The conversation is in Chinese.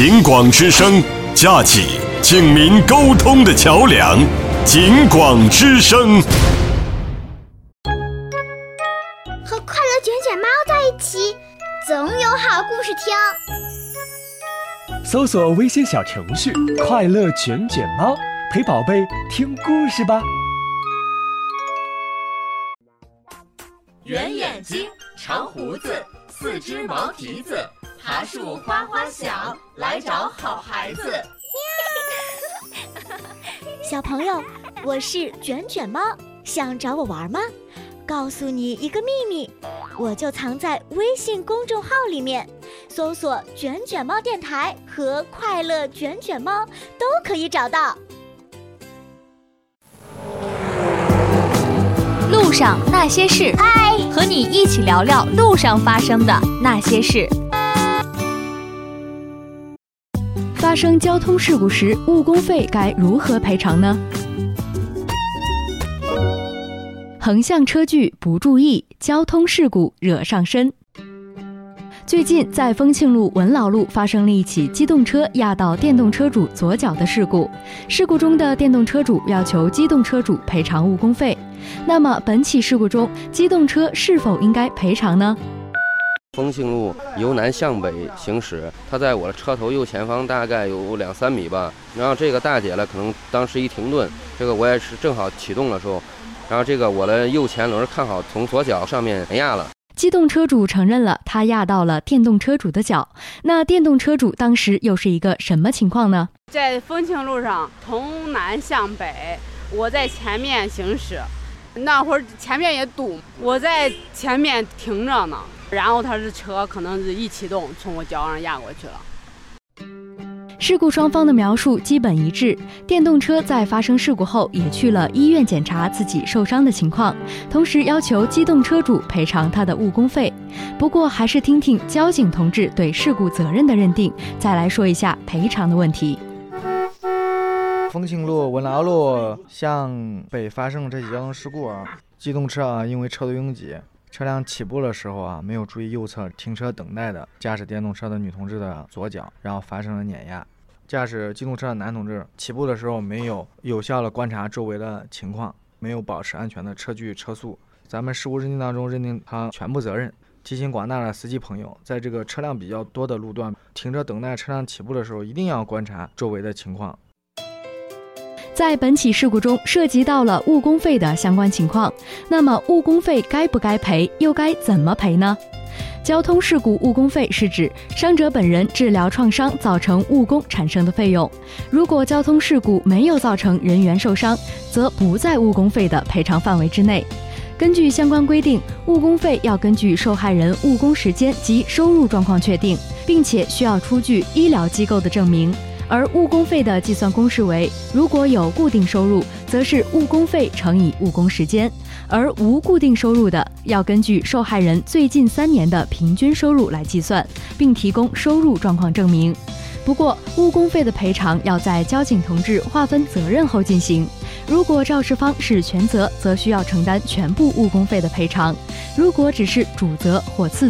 警广之声，架起警民沟通的桥梁。警广之声， 和快乐卷卷猫在一起，总有好故事听。 搜索微信小程序“快乐卷卷猫”，陪宝贝听故事吧。 圆眼睛，长胡子，四只毛蹄子，爬树哗哗响，来找好孩子。 小朋友，我是卷卷猫，想找我玩吗？告诉你一个秘密，我就藏在微信公众号里面，搜索“卷卷猫电台”和“快乐卷卷猫”都可以找到。 路上那些事， 嗨， 和你一起聊聊路上发生的那些事。发生交通事故时，误工费该如何赔偿呢？横向车距不注意，交通事故惹上身。最近在丰庆路文老路发生了一起机动车压到电动车主左脚的事故，事故中的电动车主要求机动车主赔偿误工费。那么本起事故中，机动车是否应该赔偿呢？ 丰庆路由南向北行驶，它在我的车头右前方大概有2-3米吧。然后这个大姐呢，可能当时一停顿，这个我也是正好启动的时候，然后这个我的右前轮看好从左脚上面压了。 机动车主承认了他压到了电动车主的脚，那电动车主当时又是一个什么情况呢？ 在丰庆路上从南向北，我在前面行驶，那会儿前面也堵，我在前面停着呢，然后他的车可能是一启动从我脚上压过去了。 事故双方的描述基本一致，电动车在发生事故后也去了医院检查自己受伤的情况，同时要求机动车主赔偿他的误工费。不过还是听听交警同志对事故责任的认定，再来说一下赔偿的问题。 丰庆路文劳路向北发生这起交通事故机动车因为车多拥挤，车辆起步的时候没有注意右侧停车等待的驾驶电动车的女同志的左脚，然后发生了碾压。驾驶机动车的男同志起步的时候没有有效的观察周围的情况，没有保持安全的车距车速，咱们事故认定当中认定他全部责任。提醒广大的司机朋友，在这个车辆比较多的路段停车等待车辆起步的时候，一定要观察周围的情况。 在本起事故中涉及到了误工费的相关情况，那么误工费该不该赔，又该怎么赔呢？交通事故误工费是指伤者本人治疗创伤造成误工产生的费用，如果交通事故没有造成人员受伤，则不在误工费的赔偿范围之内。根据相关规定，误工费要根据受害人误工时间及收入状况确定，并且需要出具医疗机构的证明。而误工费的计算公式为，如果有固定收入，则是误工费乘以误工时间，而无固定收入的，要根据受害人最近3年的平均收入来计算，并提供收入状况证明。不过，误工费的赔偿要在交警同志划分责任后进行。如果肇事方是全责，则需要承担全部误工费的赔偿；如果只是主责或次